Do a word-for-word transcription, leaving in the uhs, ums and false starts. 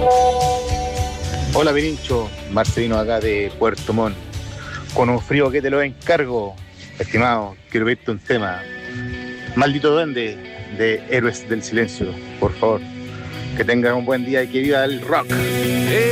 Hola Pirincho, Marcelino acá de Puerto Montt. Con un frío que te lo encargo, estimado, quiero pedirte un tema. Maldito Duende, de Héroes del Silencio, por favor. Que tengas un buen día y que viva el rock.